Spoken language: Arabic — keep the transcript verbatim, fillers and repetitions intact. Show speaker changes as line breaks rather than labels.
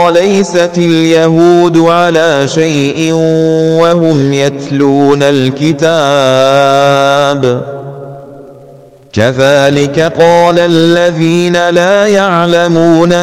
ليست اليهود على شيء وهم يتلون الكتاب كذلك قال الذين لا يعلمون